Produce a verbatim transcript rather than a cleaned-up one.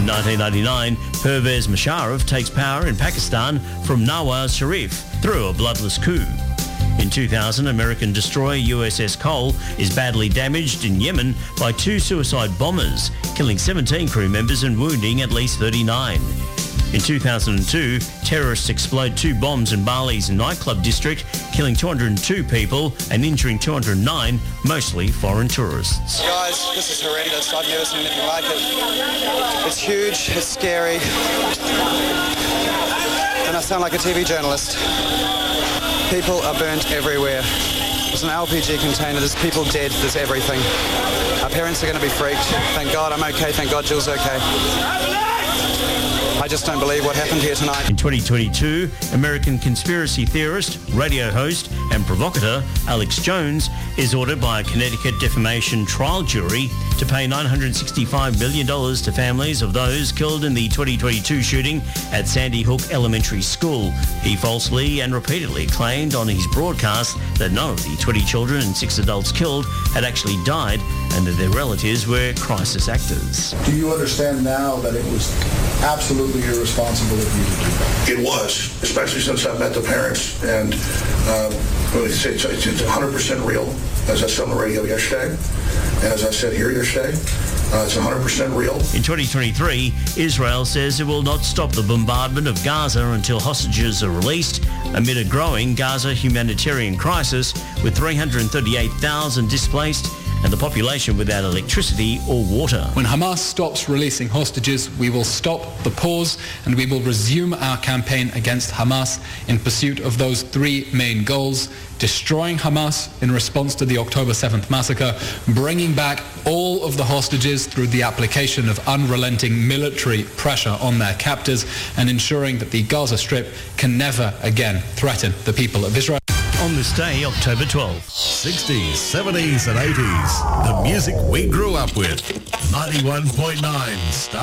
nineteen ninety-nine, Pervez Musharraf takes power in Pakistan from Nawaz Sharif through a bloodless coup. In two thousand, American destroyer U S S Cole is badly damaged in Yemen by two suicide bombers, killing seventeen crew members and wounding at least thirty-nine. In two thousand two, terrorists explode two bombs in Bali's nightclub district, killing two hundred two people and injuring two hundred nine, mostly foreign tourists. Guys, this is horrendous. I've never seen anything like it. It's huge, it's scary, and I sound like a T V journalist. People are burnt everywhere. There's an L P G container, there's people dead, there's everything. Our parents are going to be freaked. Thank God I'm okay, thank God Jill's okay. I just don't believe what happened here tonight. In twenty twenty-two, American conspiracy theorist, radio host and provocateur Alex Jones is ordered by a Connecticut defamation trial jury to pay nine hundred sixty-five million dollars to families of those killed in the twenty twenty-two shooting at Sandy Hook Elementary School. He falsely and repeatedly claimed on his broadcast that none of the twenty children and six adults killed had actually died and that their relatives were crisis actors. Do you understand now that it was absolutely irresponsible of you to do that? It was, especially since I met the parents, and um, it's, it's, it's one hundred percent real, as I said on the radio yesterday, and as I said here yesterday, uh, it's one hundred percent real. In twenty twenty-three, Israel says it will not stop the bombardment of Gaza until hostages are released, amid a growing Gaza humanitarian crisis with three hundred thirty-eight thousand displaced and the population without electricity or water. When Hamas stops releasing hostages, we will stop the pause and we will resume our campaign against Hamas in pursuit of those three main goals: destroying Hamas in response to the October seventh massacre, bringing back all of the hostages through the application of unrelenting military pressure on their captors, and ensuring that the Gaza Strip can never again threaten the people of Israel. On this day, October twelfth. sixties, seventies and eighties. The music we grew up with. ninety-one point nine